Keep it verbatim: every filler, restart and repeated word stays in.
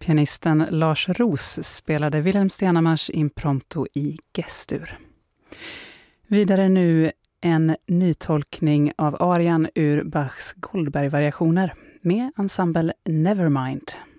Pianisten Lars Roos spelade Wilhelm Stenhammars Impromptu i G-dur. Vidare nu en nytolkning av arian ur Bachs Goldberg-variationer med ensemble Nevermind.